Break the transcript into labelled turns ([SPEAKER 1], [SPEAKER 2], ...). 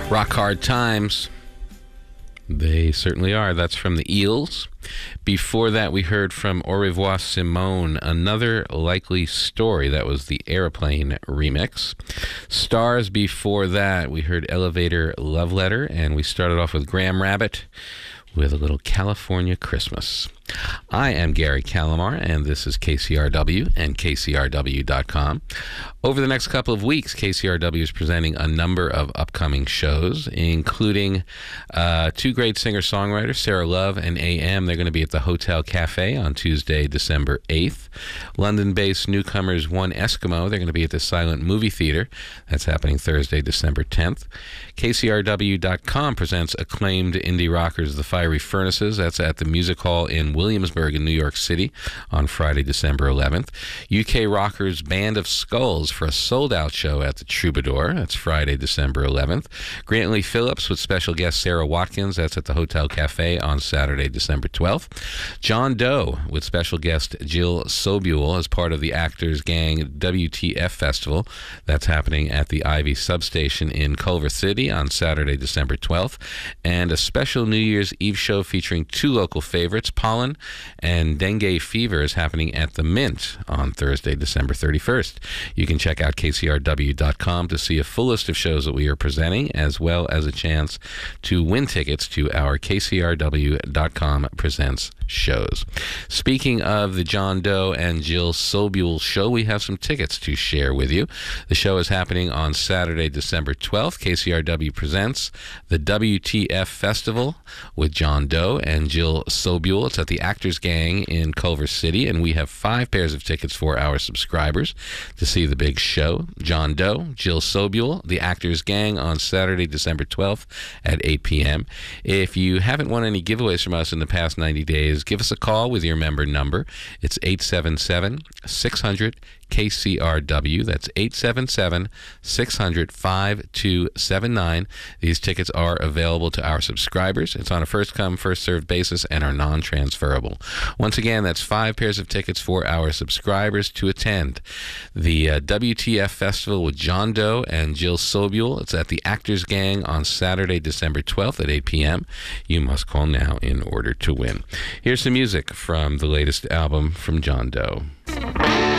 [SPEAKER 1] Rock Hard Times. They certainly are. That's from the Eels. Before that, we heard from Au Revoir Simone, Another Likely Story. That was the Aeroplane remix. Stars before that, we heard Elevator Love Letter, and we started off with Graham Rabbit with a little California Christmas. I am Gary Calamar, and this is KCRW and KCRW.com. Over the next couple of weeks, KCRW is presenting a number of upcoming shows, including two great singer-songwriters, Sarah Love and AM. They're going to be at the Hotel Cafe on Tuesday, December 8th. London-based newcomers One Eskimo. They're going to be at the Silent Movie Theater. That's happening Thursday, December 10th. KCRW.com presents acclaimed indie rockers, The Fiery Furnaces. That's at the Music Hall in Williamsburg in New York City on Friday, December 11th. UK rockers Band of Skulls for a sold-out show at the Troubadour. That's Friday, December 11th. Grantley Phillips with special guest Sarah Watkins. That's at the Hotel Cafe on Saturday, December 12th. John Doe with special guest Jill Sobule as part of the Actors Gang WTF Festival. That's happening at the Ivy Substation in Culver City on Saturday, December 12th. And a special New Year's Eve show featuring two local favorites, Pollen and Dengue Fever, is happening at the Mint on Thursday, December 31st. You can check out KCRW.com to see a full list of shows that we are presenting, as well as a chance to win tickets to our KCRW.com Presents shows. Speaking of the John Doe and Jill Sobule show, we have some tickets to share with you. The show is happening on Saturday, December 12th. KCRW presents the WTF Festival with John Doe and Jill Sobule. It's at the Actors Gang in Culver City, and we have 5 pairs of tickets for our subscribers to see the big show. John Doe, Jill Sobule, the Actors Gang on Saturday, December 12th at 8 p.m. If you haven't won any giveaways from us in the past 90 days, give us a call with your member number. It's 877-600-KCRW. That's 877-600-5279. These tickets are available to our subscribers. It's on a first-come, first-served basis and are non-transferable. Once again, that's 5 pairs of tickets for our subscribers to attend the WTF Festival with John Doe and Jill Sobule. It's at the Actors Gang on Saturday, December 12th at 8 p.m. You must call now in order to win. Here's some music from the latest album from John Doe.